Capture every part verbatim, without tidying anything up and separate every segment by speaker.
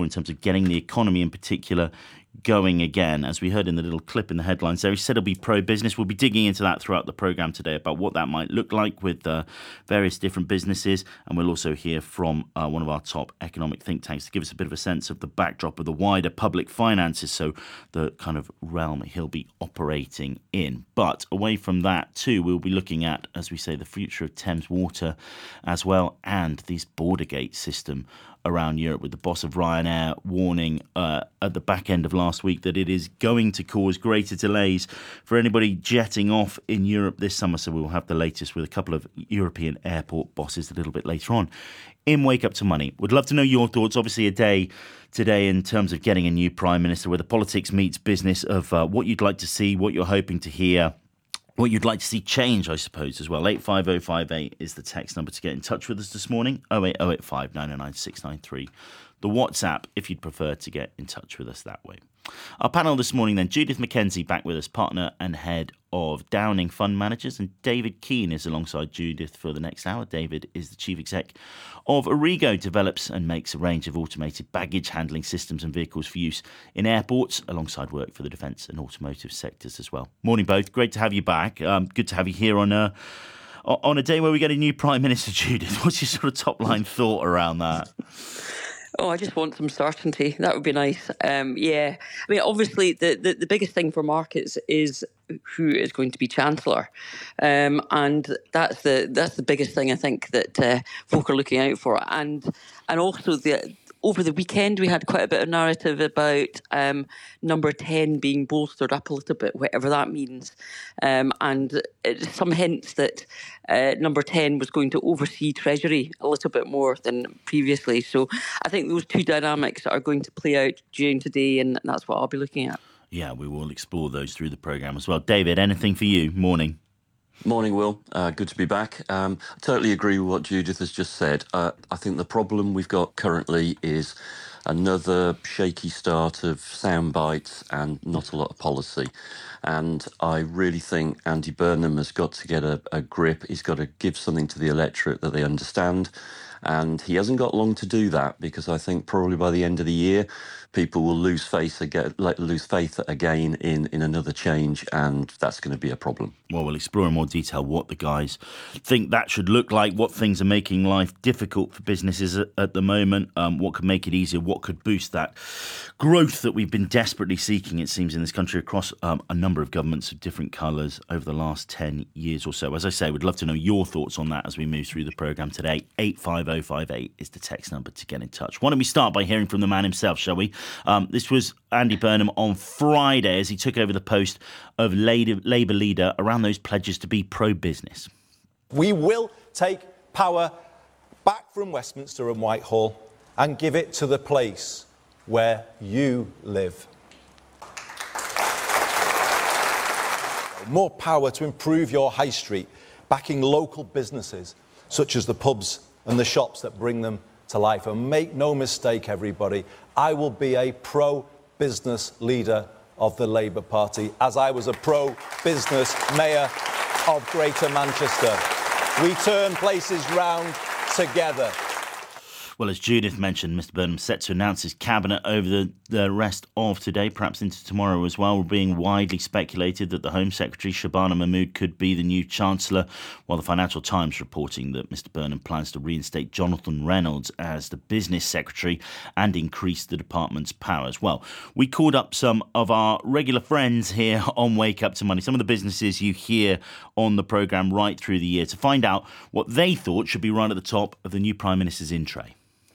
Speaker 1: in terms of getting the economy in particular going again. As we heard in the little clip in the headlines there, he said he'll be pro-business. We'll be digging into that throughout the programme today about what that might look like with uh, various different businesses. And we'll also hear from uh, one of our top economic think tanks to give us a bit of a sense of the backdrop of the wider public finances, so the kind of realm he'll be operating in. But away from that too, we'll be looking at, as we say, the future of Thames Water as well, and this border gate system around Europe, with the boss of Ryanair warning uh, at the back end of last week that it is going to cause greater delays for anybody jetting off in Europe this summer. So we will have the latest with a couple of European airport bosses a little bit later on in Wake Up to Money. Would love to know your thoughts. Obviously a day today in terms of getting a new Prime Minister where the politics meets business of uh, what you'd like to see, what you're hoping to hear, what you'd like to see change, I suppose, as well. eight five oh five eight is the text number to get in touch with us this morning. oh eight oh eight five nine oh nine six nine three. The WhatsApp, if you'd prefer to get in touch with us that way. Our panel this morning then, Judith McKenzie back with us, partner and head of Downing Fund Managers, and David Keane is alongside Judith for the next hour. David is the chief exec of Origo, develops and makes a range of automated baggage handling systems and vehicles for use in airports, alongside work for the defence and automotive sectors as well. Morning both, great to have you back. Um, good to have you here on a, on a day where we get a new Prime Minister, Judith. What's your sort of top line thought around that?
Speaker 2: Oh, I just want some certainty. That would be nice. Um, yeah. I mean, obviously, the, the, the biggest thing for markets is who is going to be Chancellor. Um, and that's the that's the biggest thing, I think, that uh, folk are looking out for. And and also, the over the weekend, we had quite a bit of narrative about um, number ten being bolstered up a little bit, whatever that means. Um, and some hints that uh, number ten was going to oversee Treasury a little bit more than previously. So I think those two dynamics are going to play out during today, and that's what I'll be looking at.
Speaker 1: Yeah, we will explore those through the programme as well. David, anything for you? Morning.
Speaker 3: Morning, Will. Uh, good to be back. Um, I totally agree with what Judith has just said. Uh, I think the problem we've got currently is another shaky start of sound bites and not a lot of policy. And I really think Andy Burnham has got to get a, a grip. He's got to give something to the electorate that they understand. And he hasn't got long to do that, because I think probably by the end of the year, people will lose faith again, like lose faith again in, in another change, and that's going to be a problem.
Speaker 1: Well, we'll explore in more detail what the guys think that should look like, what things are making life difficult for businesses at, at the moment, um, what could make it easier, what could boost that growth that we've been desperately seeking, it seems, in this country across um, a number of governments of different colours over the last ten years or so. As I say, we'd love to know your thoughts on that as we move through the programme today. eight five oh five eight is the text number to get in touch. Why don't we start by hearing from the man himself, shall we? Um, this was Andy Burnham on Friday as he took over the post of Labour leader around those pledges to be pro-business.
Speaker 4: We will take power back from Westminster and Whitehall and give it to the place where you live. More power to improve your high street, backing local businesses such as the pubs and the shops that bring them to life. And make no mistake, everybody, I will be a pro-business leader of the Labour Party, as I was a pro-business mayor of Greater Manchester. We turn places round together.
Speaker 1: Well, as Judith mentioned, Mister Burnham set to announce his cabinet over the, the rest of today, perhaps into tomorrow as well. We're being widely speculated that the Home Secretary, Shabana Mahmood, could be the new Chancellor, while the Financial Times reporting that Mister Burnham plans to reinstate Jonathan Reynolds as the Business Secretary and increase the department's powers. Well, we called up some of our regular friends here on Wake Up to Money, some of the businesses you hear on the programme right through the year, to find out what they thought should be right at the top of the new Prime Minister's in tray.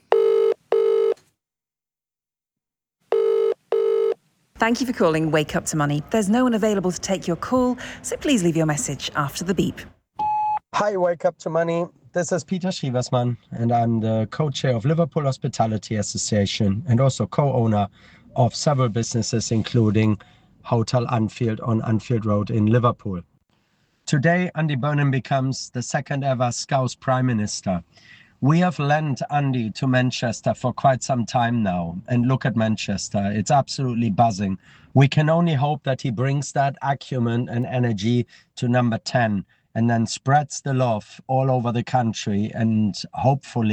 Speaker 5: Thank you for calling Wake Up to Money. There's no one available to take your call, so please leave your message after the beep.
Speaker 6: Hi, Wake Up to Money. This is Peter Schieversmann, and I'm the co-chair of Liverpool Hospitality Association and also co-owner of several businesses, including Hotel Anfield on Anfield Road in Liverpool. Today, Andy Burnham becomes the second ever Scouse Prime Minister. We have lent Andy to Manchester for quite some time now, and look at Manchester, it's absolutely buzzing. We can only hope that he brings that acumen and energy to number ten and then spreads the love all over the country, and hopefully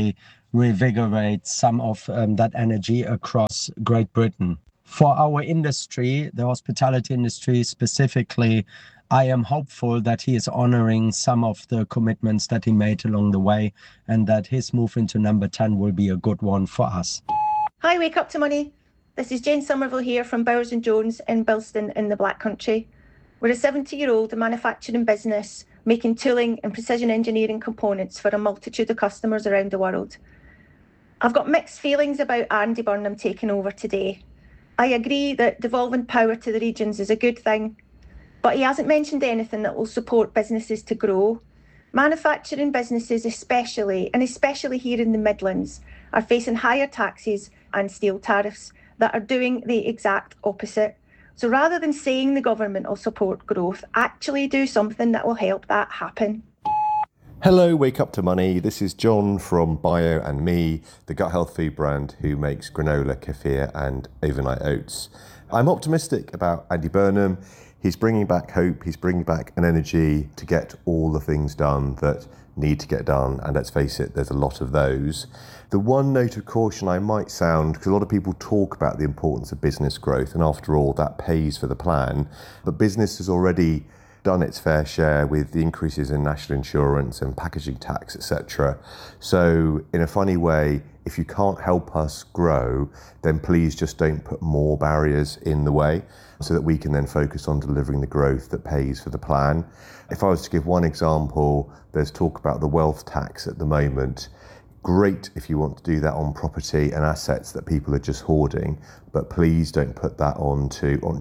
Speaker 6: revigorate some of um, that energy across Great Britain. For our industry, the hospitality industry specifically, I am hopeful that he is honoring some of the commitments that he made along the way, and that his move into number ten will be a good one for us.
Speaker 7: Hi, Wake Up to Money. This is Jane Somerville here from Bowers and Jones in Bilston in the Black Country. We're a seventy-year-old manufacturing business making tooling and precision engineering components for a multitude of customers around the world. I've got mixed feelings about Andy Burnham taking over today. I agree that devolving power to the regions is a good thing, but he hasn't mentioned anything that will support businesses to grow. Manufacturing businesses especially, and especially here in the Midlands, are facing higher taxes and steel tariffs that are doing the exact opposite. So rather than saying the government will support growth, actually do something that will help that happen.
Speaker 8: Hello, Wake Up to Money. This is John from Bio and Me, the gut health food brand who makes granola, kefir and overnight oats. I'm optimistic about Andy Burnham. He's bringing back hope, he's bringing back an energy to get all the things done that need to get done, and let's face it, there's a lot of those. The one note of caution I might sound, because a lot of people talk about the importance of business growth, and after all, that pays for the plan, but business has already done its fair share with the increases in national insurance and packaging tax, et cetera. So in a funny way, if you can't help us grow, then please just don't put more barriers in the way so that we can then focus on delivering the growth that pays for the plan. If I was to give one example, there's talk about the wealth tax at the moment. Great if you want to do that on property and assets that people are just hoarding, but please don't put that on to on